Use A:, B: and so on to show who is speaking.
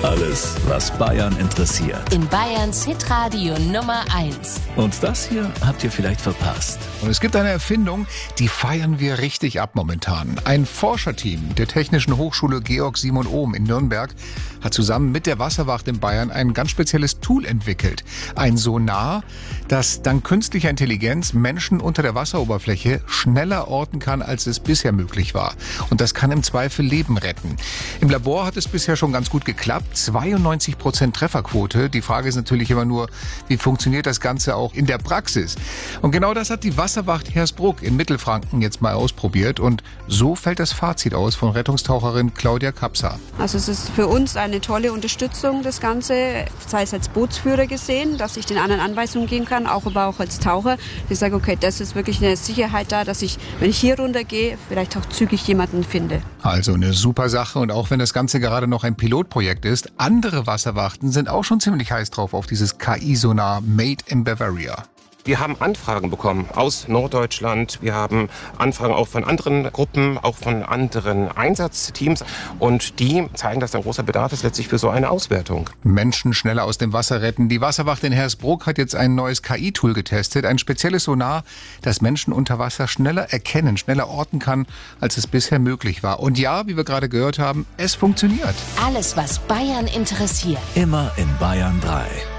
A: Alles, was Bayern interessiert.
B: In Bayerns Hitradio Nummer 1.
A: Und das hier habt ihr vielleicht verpasst.
C: Und es gibt eine Erfindung, die feiern wir richtig ab momentan. Ein Forscherteam der Technischen Hochschule Georg Simon Ohm in Nürnberg hat zusammen mit der Wasserwacht in Bayern ein ganz spezielles Tool entwickelt. Ein Sonar, das dank künstlicher Intelligenz Menschen unter der Wasseroberfläche schneller orten kann, als es bisher möglich war. Und das kann im Zweifel Leben retten. Im Labor hat es bisher schon ganz gut geklappt. 92% Trefferquote. Die Frage ist natürlich immer nur, wie funktioniert das Ganze auch in der Praxis? Und genau das hat die Wasserwacht Hersbruck in Mittelfranken jetzt mal ausprobiert. Und so fällt das Fazit aus von Rettungstaucherin Claudia Kapser.
D: Also es ist für uns eine tolle Unterstützung, das Ganze, sei es als Bootsführer gesehen, dass ich den anderen Anweisungen geben kann, aber auch als Taucher. Ich sage, okay, das ist wirklich eine Sicherheit da, dass ich, wenn ich hier runtergehe, vielleicht auch zügig jemanden finde.
C: Also eine super Sache. Und auch wenn das Ganze gerade noch ein Pilotprojekt ist, andere Wasserwachten sind auch schon ziemlich heiß drauf auf dieses KI-Sonar Made in Bavaria.
E: Wir haben Anfragen bekommen aus Norddeutschland. Wir haben Anfragen auch von anderen Gruppen, auch von anderen Einsatzteams. Und die zeigen, dass da ein großer Bedarf ist letztlich für so eine Auswertung.
C: Menschen schneller aus dem Wasser retten. Die Wasserwacht in Hersbruck hat jetzt ein neues KI-Tool getestet. Ein spezielles Sonar, das Menschen unter Wasser schneller erkennen, schneller orten kann, als es bisher möglich war. Und ja, wie wir gerade gehört haben, es funktioniert.
B: Alles, was Bayern interessiert.
A: Immer in Bayern 3.